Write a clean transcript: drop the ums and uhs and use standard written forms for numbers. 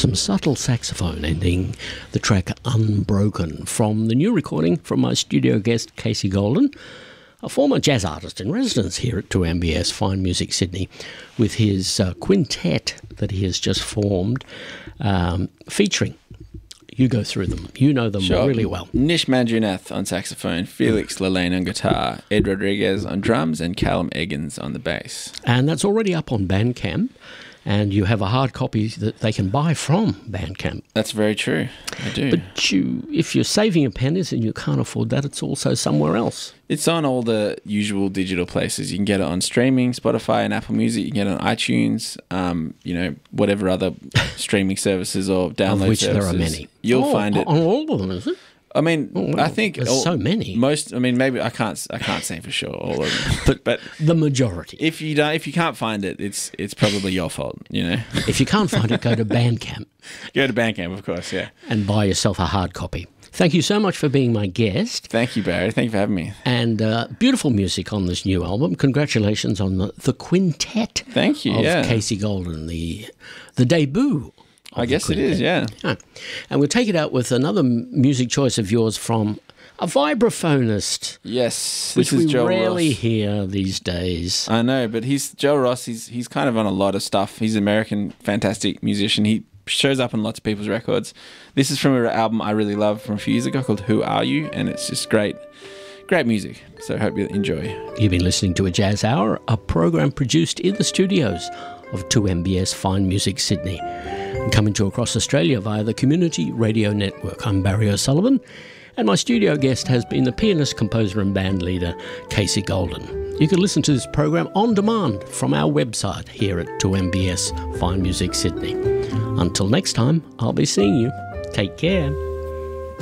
some subtle saxophone ending the track Unbroken from the new recording from my studio guest Casey Golden, a former jazz artist in residence here at 2MBS Fine Music Sydney, with his quintet that he has just formed, featuring. You go through them. You know them really well. Nish Manjunath on saxophone, Felix Lalaine on guitar, Ed Rodriguez on drums, and Callum Eggins on the bass. And that's already up on Bandcamp, and you have a hard copy that they can buy from Bandcamp. That's very true. I do. But if you're saving a pennies and you can't afford that, it's also somewhere else. It's on all the usual digital places. You can get it on streaming, Spotify and Apple Music. You can get it on iTunes, whatever other streaming services or download of which services. There are many. You'll find it. On all of them, is it? I mean, I think there's so many. Maybe I can't say for sure all of them, but the majority. If you can't find it, it's probably your fault. If you can't find it, go to Bandcamp. Go to Bandcamp, of course, yeah, and buy yourself a hard copy. Thank you so much for being my guest. Thank you, Barry. Thank you for having me. And beautiful music on this new album. Congratulations on the quintet. Thank you. Of Casey Golden, the debut. I guess it is, yeah. And we'll take it out with another music choice of yours from a vibraphonist. Yes, which we Joel rarely Ross. Hear these days. I know, but Joel Ross. He's kind of on a lot of stuff. He's an American, fantastic musician. He shows up on lots of people's records. This is from an album I really love from a few years ago called Who Are You? And it's just great music. So I hope you enjoy. You've been listening to A Jazz Hour, a program produced in the studios of 2MBS Fine Music Sydney, and coming to across Australia via the Community Radio Network. I'm Barry O'Sullivan, and my studio guest has been the pianist, composer and band leader, Casey Golden. You can listen to this program on demand from our website here at 2MBS Fine Music Sydney. Until next time, I'll be seeing you. Take care.